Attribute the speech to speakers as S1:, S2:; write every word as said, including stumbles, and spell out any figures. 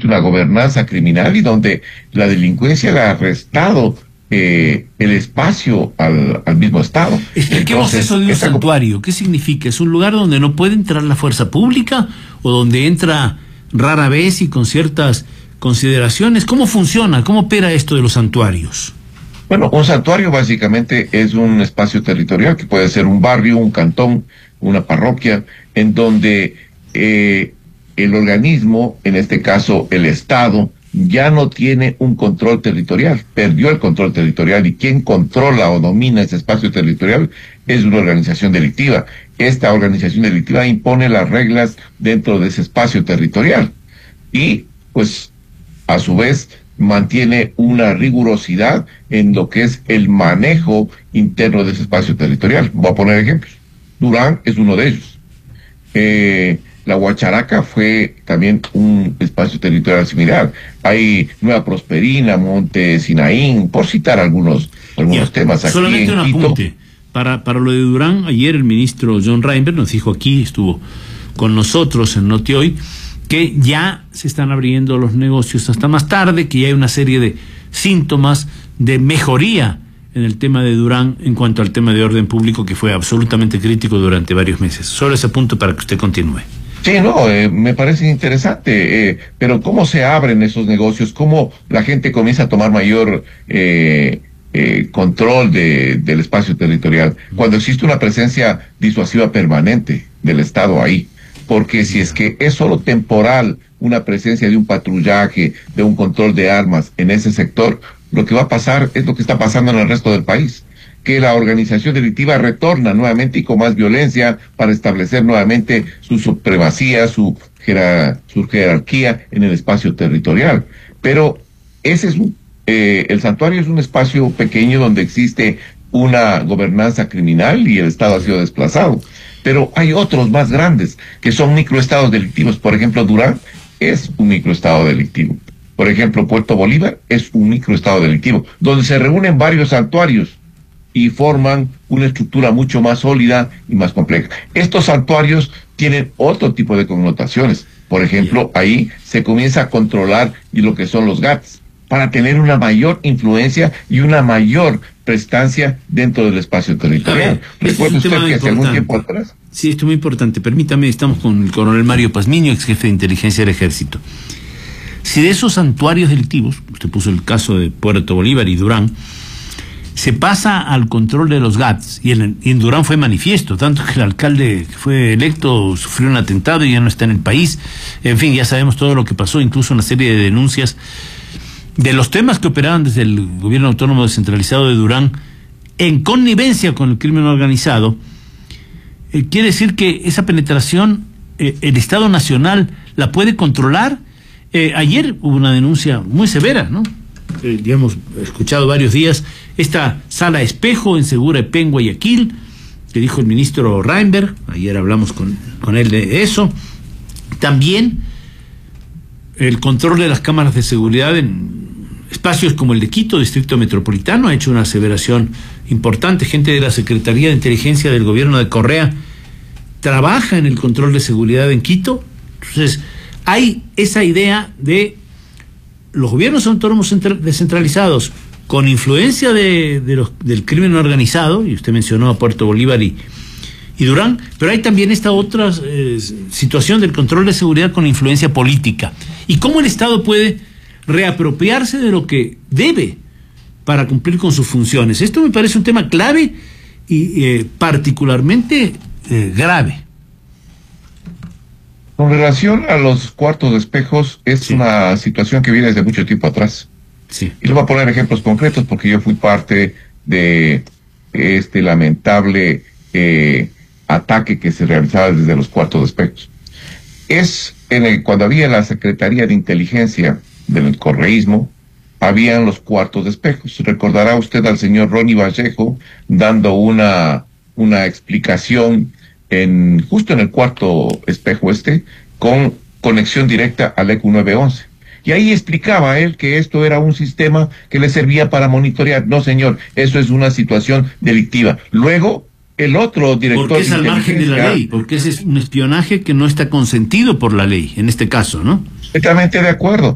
S1: existe una gobernanza criminal y donde la delincuencia le ha restado eh, el espacio al, al mismo Estado.
S2: Expliquemos eso de un santuario. ¿Qué significa? ¿Es un lugar donde no puede entrar la fuerza pública o donde entra rara vez y con ciertas consideraciones? ¿Cómo funciona? ¿Cómo opera esto de los santuarios?
S1: Bueno, un santuario básicamente es un espacio territorial que puede ser un barrio, un cantón, una parroquia, en donde eh, el organismo, en este caso el Estado, ya no tiene un control territorial, perdió el control territorial, y quien controla o domina ese espacio territorial es una organización delictiva. Esta organización delictiva impone las reglas dentro de ese espacio territorial y, pues, a su vez, mantiene una rigurosidad en lo que es el manejo interno de ese espacio territorial. Voy a poner ejemplos. Durán es uno de ellos. Eh, la Guacharaca fue también un espacio territorial similar. Hay Nueva Prosperina, Monte Sinaín, por citar algunos, algunos
S2: ya,
S1: temas aquí.
S2: Solamente
S1: en
S2: un
S1: Quito.
S2: apunte. Para, para lo de Durán, ayer el ministro John Reinberg nos dijo aquí, estuvo con nosotros en Noti Hoy, que ya se están abriendo los negocios hasta más tarde, que ya hay una serie de síntomas de mejoría en el tema de Durán en cuanto al tema de orden público, que fue absolutamente crítico durante varios meses. Solo ese punto para que usted continúe.
S1: Sí, no, eh, me parece interesante, eh, pero ¿cómo se abren esos negocios? ¿Cómo la gente comienza a tomar mayor eh, eh, control de, del espacio territorial? Cuando existe una presencia disuasiva permanente del Estado ahí. Porque si es que es solo temporal una presencia de un patrullaje, de un control de armas en ese sector, lo que va a pasar es lo que está pasando en el resto del país, que la organización delictiva retorna nuevamente y con más violencia para establecer nuevamente su supremacía, su, jerar, su jerarquía en el espacio territorial. Pero ese es un, eh, el santuario es un espacio pequeño donde existe una gobernanza criminal y el Estado ha sido desplazado. Pero hay otros más grandes, que son microestados delictivos. Por ejemplo, Durán es un microestado delictivo. Por ejemplo, Puerto Bolívar es un microestado delictivo, donde se reúnen varios santuarios y forman una estructura mucho más sólida y más compleja. Estos santuarios tienen otro tipo de connotaciones. Por ejemplo, ahí se comienza a controlar lo que son los G A Ts, para tener una mayor influencia y una mayor prestancia dentro del espacio territorial. ¿Recuerda usted que hace algún tiempo atrás?
S2: Sí, esto es muy importante. Permítame, estamos con el coronel Mario Pazmiño, ex jefe de inteligencia del Ejército. Si de esos santuarios delictivos, usted puso el caso de Puerto Bolívar y Durán, se pasa al control de los G A Ts, y en, y en Durán fue manifiesto, tanto que el alcalde que fue electo sufrió un atentado y ya no está en el país. En fin, ya sabemos todo lo que pasó, incluso una serie de denuncias de los temas que operaban desde el gobierno autónomo descentralizado de Durán en connivencia con el crimen organizado. Eh, quiere decir que esa penetración eh, el Estado Nacional la puede controlar. Eh, ayer hubo una denuncia muy severa, ¿no? Eh, ya hemos escuchado varios días esta sala espejo en Segura Epén, Guayaquil, que dijo el ministro Reinberg. Ayer hablamos con, con él de eso. También el control de las cámaras de seguridad en espacios como el de Quito, Distrito Metropolitano, ha hecho una aseveración importante. Gente de la Secretaría de Inteligencia del gobierno de Correa trabaja en el control de seguridad en Quito. Entonces, hay esa idea de los gobiernos autónomos descentralizados con influencia de, de los, del crimen organizado, y usted mencionó a Puerto Bolívar y, y Durán, pero hay también esta otra eh, situación del control de seguridad con influencia política. ¿Y cómo el Estado puede reapropiarse de lo que debe para cumplir con sus funciones? Esto me parece un tema clave y eh, particularmente eh, grave.
S1: Con relación a los cuartos de espejos, es
S2: Sí.
S1: una situación que viene desde mucho tiempo atrás.
S2: Sí.
S1: Y les voy a poner ejemplos concretos porque yo fui parte de este lamentable eh, ataque que se realizaba desde los cuartos de espejos. Es en el, cuando había la Secretaría de Inteligencia del correísmo, habían los cuartos de espejos. Recordará usted al señor Ronnie Vallejo dando una, una explicación en, justo en el cuarto espejo este, con conexión directa al E Q nueve once. Y ahí explicaba él que esto era un sistema que le servía para monitorear. No, señor, eso es una situación delictiva. Luego, el otro director...
S2: Porque es al margen de la ley, porque ese es un espionaje que no está consentido por la ley, en este caso, ¿no?
S1: Completamente de acuerdo.